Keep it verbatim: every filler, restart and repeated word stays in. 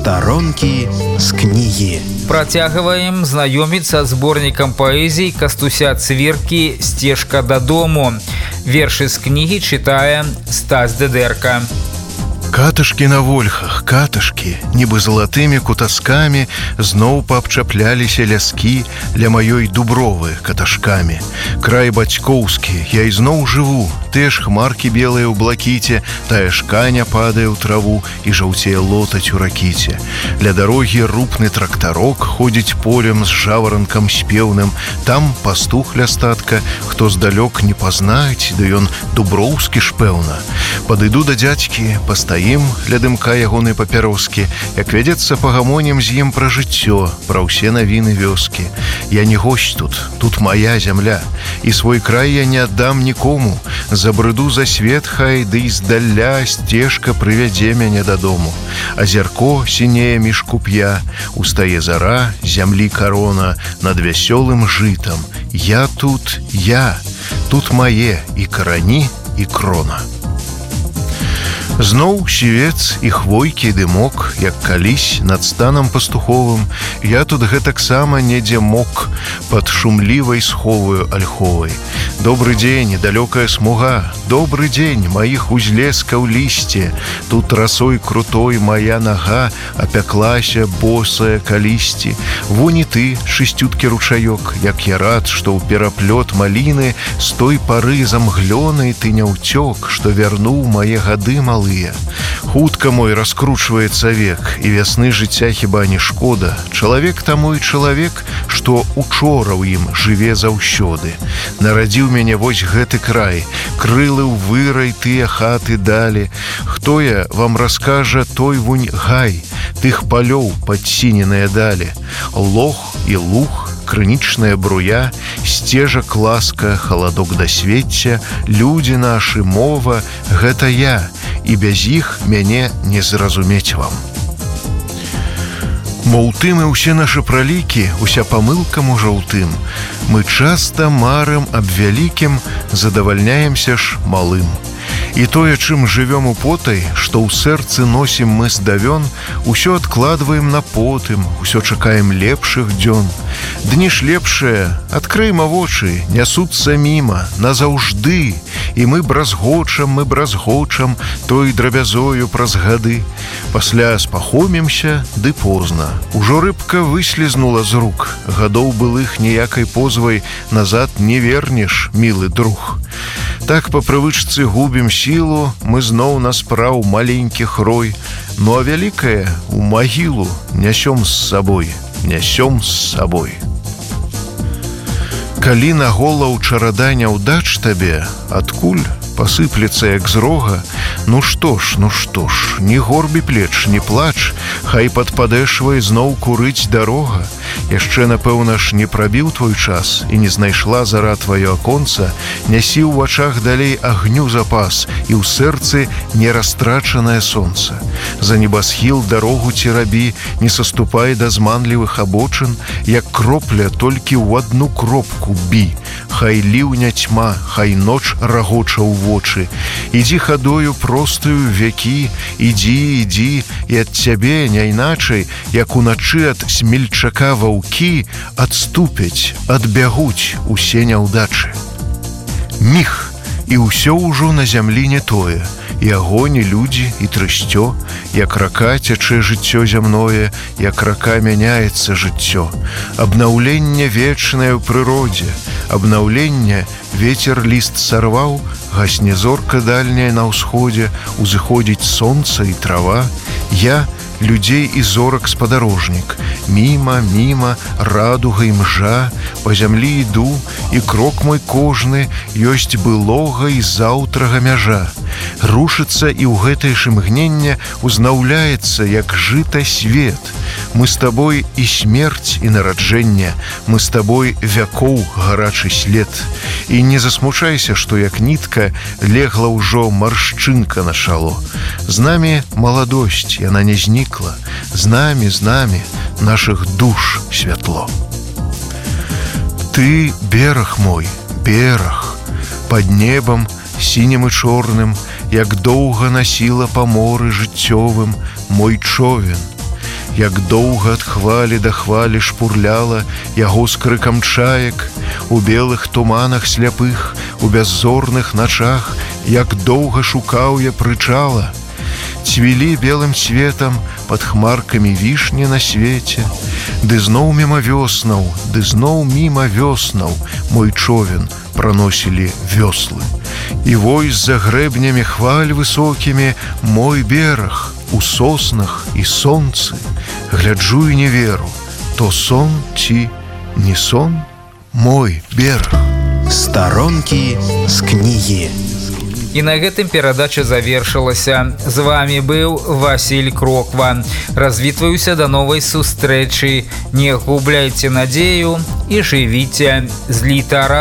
Старонкі з кнігі. Працягваем знаёміцца з зборнікам паэзій Кастуся Цвіркі «Сцежка дадому». Вершы з кнігі чытае Стась Дедэрка. Катышкі на вольхах, катышкі, нібы залатымі кутаскамі зноў паабчапляліся ляскі ля маёй дубровы каташкамі. Край бацькоўскі, я ізноў жыву, тыя ж хмаркі белыя ў блакіце, тая ж каня падае ў траву і жаўцее лотаць у ракіце. Ля дарогі рупны трактарок ходзіць полем з жаваранкам спеўным, там пастух ля статка, хто здалёк не пазнаць, ды ён дуброўскі ж пэўна. Падыду да дзядзькі, пастаім ім ля дымка ягонай папяроскі, як вядзецца пагамонім з ім пра жыццё, пра ўсе навіны вёскі. Я не госць тут, тут мая зямля, і свой край я не аддам нікому. Забрыду за свет хай, ды і здаля сцежка прывядзе мяне дадому. Азярко сінее між куп'я, устае зара, зямлі карона над вясёлым жытам. Я тут, я, тут мае і карані, і крона. Зноў сівец і хвойкі дымок, як калісь над станам пастуховым, я тут гэтаксама недзе мок пад шумлівай сховаю альховай. Добры дзень, далёкая смуга, добры дзень маіх узлескаў лісце, тут расой крутой моя нага апяклася босая калісьці. Вунь і ты, шысцюткі ручаёк, як я рад, што ў пераплёт маліны з той пары замглёнай ты не ўцёк, што вярнуў мае гады малы. Хутка мой раскручваецца век, і вясны жыцця хіба не шкода. Чалавек таму і чалавек, што учора ў ім жыве заўсёды. Нарадзіў мяне вось гэты край, крылы ў вырай тыя хаты далі. Хто я вам раскажа той вунь гай, тых палёў падсіненыя далі. Лох і луг, крынічная бруя, сцежак ласка, халадок дасвецця, людзі нашы, мова, гэта я, і без іх мяне не зразумець вам. Мо ў тым і ўсе нашы пралікі, уся памылка можа ў тым. Мы часта марым аб вялікім, задавальняемся ж малым. І тое, чым жывём употай, што ў сэрцы носім мы здавён, усё адкладваем на потым, усё чакаем лепшых дзён. Дні ж лепшыя, адкрыйма вочы, нясуцца міма, назаўжды, і мы бразгочам, мы бразгочам той драбязою праз гады. Пасля спахомімся, ды позна. Ужо рыбка выслізнула з рук, гадоў былых ніякай позвай назад не вернеш, мілы друг. Так па прывычцы губім сілу, мы зноў на спраў маленькіх рой, ну а вялікае у магілу нясём з сабой, нясём з сабой. Калі на голаў чарада няўдач табе, адкуль пасыплецца як з рога, ну што ж, ну што ж, ні горбі плеч, ні плач, хай пад падэшвай зноў курыць дарога. Яшчэ, напэўна ж, не прабіў твой час і не знайшла зара тваё аконца, нясі ў вачах далей агню запас і ў сэрцы нерастрачанае сонца. За небасхіл дарогу ці рабі, не саступай да зманлівых абочын, як кропля толькі ў адну кропку бі. Хай ліўня тьма, хай ноч рагоча ў вочы. Ідзі хадою простаю вякі, ідзі, ідзі, і ад цябе не іначай, як уначы ад смельчака ваўкі адступяць, адбягуць усе няўдачы. Міг, і ўсё ўжо на зямлі не тое, і агонь, і людзі, і трысцё, як рака цячэ жыццё зямное, як рака мяняецца жыццё. Абнаўленне вечнае ў прыродзе, абнаўленне вецер ліст сарваў, гасне зорка дальняя на ўсходзе, узыходзіць сонца і трава. Я людзей і зорак спадарожнік, міма, міма, радуга і мжа, па зямлі іду, і крок мой кожны ёсць былога і заўтрага мяжа. Рушыцца і ў гэтае ж імгненне узнаўляецца, як жыта свет. Мы з табой і смерць, і нараджэнне, мы з табой вякоў гарачы след. І не засмучайся, што як нітка легла ўжо маршчынка на шало. З намі маладосць, яна не знікла, з намі, з намі нашых душ святло. Ты бераг мой, бераг, пад небам сінім і чорным, як доўга насіла па моры жыццёвым мой човен. Як доўга ад хвалі да хвалі шпурляла яго з крыкам чаек, у белых туманах сляпых, у бяззорных начах, як доўга шукаў я прычала. Цвілі белым цветам пад хмаркамі вішні на свеце, ды зноў міма вёснаў, ды зноў міма вёснаў мой човен праносілі вёслы. І вось за грэбнямі хваль высокімі мой бераг у соснах і сонцы. Гляджу і не веру, то сон ці не сон мой бераг. Старонкі з кнігі. І на гэтым перадача завершылася. З вами быў Васіль Кроква. Развітваюся да новай сустрэчы. Не губляйце надзею і жывіце з літара.